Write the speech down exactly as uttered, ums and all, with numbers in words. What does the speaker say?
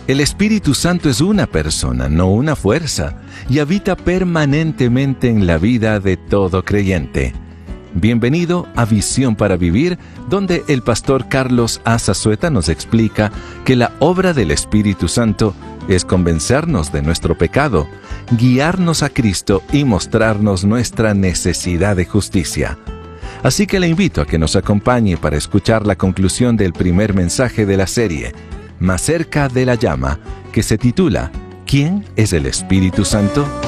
El Espíritu Santo es una persona, no una fuerza, y habita permanentemente en la vida de todo creyente. Bienvenido a Visión para Vivir, donde el pastor Carlos Azazueta nos explica que la obra del Espíritu Santo es convencernos de nuestro pecado, guiarnos a Cristo y mostrarnos nuestra necesidad de justicia. Así que le invito a que nos acompañe para escuchar la conclusión del primer mensaje de la serie, Más cerca de la llama, que se titula ¿Quién es el Espíritu Santo?